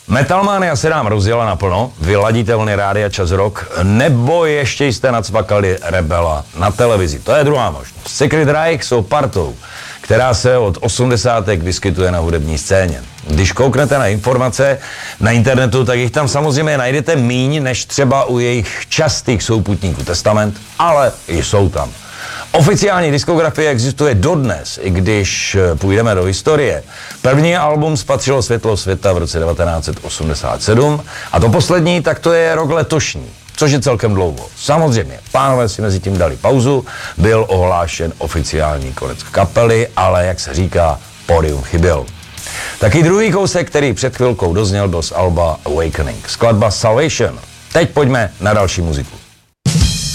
Metalmania se nám rozjela naplno, vyladíte vlny Rádia Čas Rock, nebo ještě jste nacvakali Rebela na televizi. To je druhá možnost. Secret Reich jsou partou, která se od 80. vyskytuje na hudební scéně. Když kouknete na informace na internetu, tak jich tam samozřejmě najdete míň než třeba u jejich častých souputníků Testament, ale jsou tam. Oficiální diskografie existuje dodnes, i když půjdeme do historie. První album spatřilo světlo světa v roce 1987 a to poslední, tak to je rok letošní, což je celkem dlouho. Samozřejmě, pánové si mezi tím dali pauzu, byl ohlášen oficiální konec kapely, ale jak se říká, pódium chyběl. Taky druhý kousek, který před chvilkou dozněl, byl z alba Awakening, skladba Salvation. Teď pojďme na další muziku.